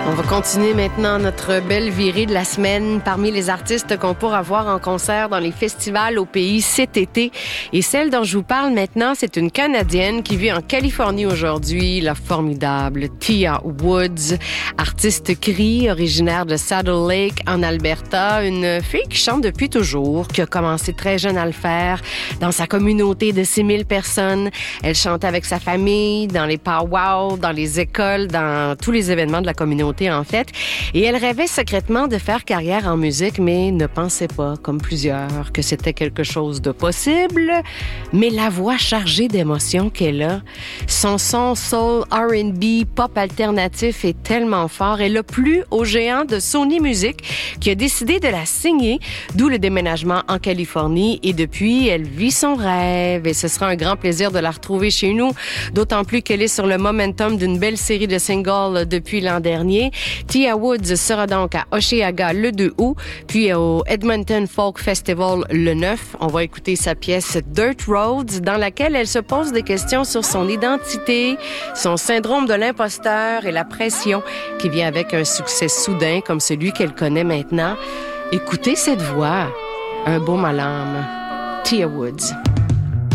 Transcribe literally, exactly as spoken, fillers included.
On va continuer maintenant notre belle virée de la semaine parmi les artistes qu'on pourra voir en concert dans les festivals au pays cet été. Et celle dont je vous parle maintenant, c'est une Canadienne qui vit en Californie aujourd'hui, la formidable Tia Woods, artiste cri, originaire de Saddle Lake en Alberta, une fille qui chante depuis toujours, qui a commencé très jeune à le faire dans sa communauté de six mille personnes. Elle chante avec sa famille, dans les pow-wow, dans les écoles, dans tous les événements de la communauté en fait. Et elle rêvait secrètement de faire carrière en musique, mais ne pensait pas, comme plusieurs, que c'était quelque chose de possible. Mais la voix chargée d'émotions qu'elle a, son son soul, R and B, pop alternatif est tellement fort. Elle a plu au géant de Sony Music qui a décidé de la signer, d'où le déménagement en Californie. Et depuis, elle vit son rêve. Et ce sera un grand plaisir de la retrouver chez nous, d'autant plus qu'elle est sur le momentum d'une belle série de singles depuis l'an dernier. Tia Woods sera donc à Osheaga le deux août, puis au Edmonton Folk Festival le neuf. On va écouter sa pièce Dirt Roads, dans laquelle elle se pose des questions sur son identité, son syndrome de l'imposteur et la pression qui vient avec un succès soudain comme celui qu'elle connaît maintenant. Écoutez cette voix, un baume à l'âme. Tia Woods.